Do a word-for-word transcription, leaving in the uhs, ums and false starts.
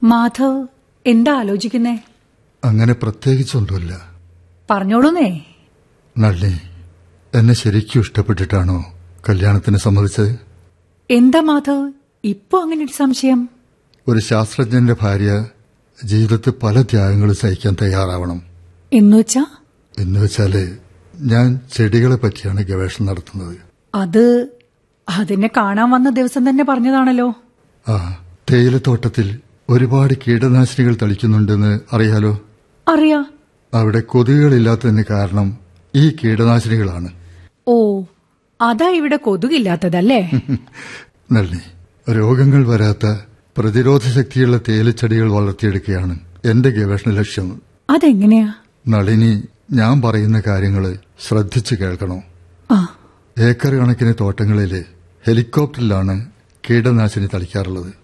മാധവ് എന്താ ആലോചിക്കുന്നേ? അങ്ങനെ പ്രത്യേകിച്ചൊന്നുമില്ല. പറഞ്ഞോളൂന്നേ. നളിനി, എന്നെ ശരിക്കും ഇഷ്ടപ്പെട്ടിട്ടാണോ കല്യാണത്തിന് സമ്മതിച്ചത്? എന്താ മാധവ് ഇപ്പൊ അങ്ങനെ ഒരു സംശയം? ഒരു ശാസ്ത്രജ്ഞന്റെ ഭാര്യ ജീവിതത്തിൽ പല ത്യാഗങ്ങളും സഹിക്കാൻ തയ്യാറാവണം. എന്നുവെച്ചാ? എന്നുവെച്ചാല് ഞാൻ ചെടികളെ പറ്റിയാണ് ഗവേഷണം നടത്തുന്നത്. അത് അതിനെ കാണാൻ വന്ന ദിവസം തന്നെ പറഞ്ഞതാണല്ലോ. ആ, തേയിലത്തോട്ടത്തിൽ ഒരുപാട് കീടനാശിനികൾ തളിക്കുന്നുണ്ടെന്ന് അറിയാലോ? അറിയാ. അവിടെ കൊതുകുകളില്ലാത്തതിന് കാരണം ഈ കീടനാശിനികളാണ്. ഓ, അതാ ഇവിടെ കൊതുകില്ലാത്തതല്ലേ? നളിനി, രോഗങ്ങൾ വരാത്ത പ്രതിരോധ ശക്തിയുള്ള തേയിലച്ചെടികൾ വളർത്തിയെടുക്കുകയാണ് എന്റെ ഗവേഷണ ലക്ഷ്യം. അതെങ്ങനെയാ? നളിനി, ഞാൻ പറയുന്ന കാര്യങ്ങള് ശ്രദ്ധിച്ചു കേൾക്കണോ? ആ. ഏക്കർ കണക്കിന് തോട്ടങ്ങളില് ഹെലികോപ്റ്ററിലാണ് കീടനാശിനി തളിക്കാറുള്ളത്.